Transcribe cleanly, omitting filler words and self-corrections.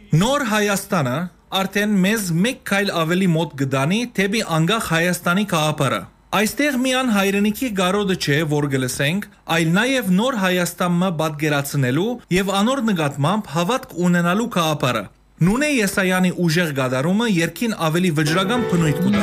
Նոր Հայաստանը արդեն մեզ մեկ քայլ ավելի մոտ գդանի թեպի անկախ Հայաստանի գաղափարը։ Այստեղ միան հայրենիքի գարոդը չէ, որ գլսենք, այլ նաև նոր Հայաստանը պատկերացնելու եւ անոր նկատմամբ հավատք ունենալու գաղափարը։ Նունե Եսայանի ուժեղ գդարումը երկին ավելի վճռական բնույթ կուտա։